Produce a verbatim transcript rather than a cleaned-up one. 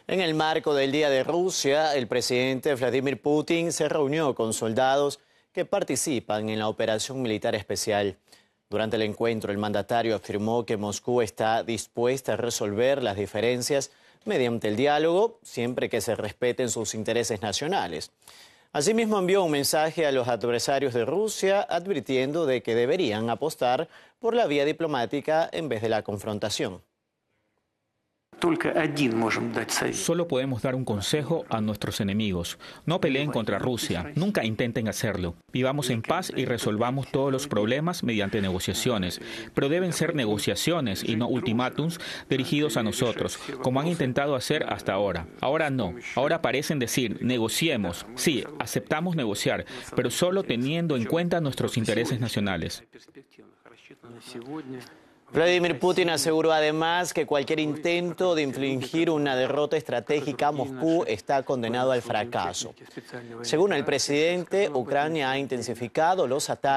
En el marco del Día de Rusia, el presidente Vladimir Putin se reunió con soldados que participan en la operación militar especial. Durante el encuentro, el mandatario afirmó que Moscú está dispuesta a resolver las diferencias mediante el diálogo, siempre que se respeten sus intereses nacionales. Asimismo, envió un mensaje a los adversarios de Rusia advirtiendo de que deberían apostar por la vía diplomática en vez de la confrontación. Solo podemos dar un consejo a nuestros enemigos. No peleen contra Rusia, nunca intenten hacerlo. Vivamos en paz y resolvamos todos los problemas mediante negociaciones. Pero deben ser negociaciones y no ultimátums dirigidos a nosotros, como han intentado hacer hasta ahora. Ahora no. Ahora parecen decir, negociemos. Sí, aceptamos negociar, pero solo teniendo en cuenta nuestros intereses nacionales. Vladimir Putin aseguró además que cualquier intento de infligir una derrota estratégica a Moscú está condenado al fracaso. Según el presidente, Ucrania ha intensificado los ataques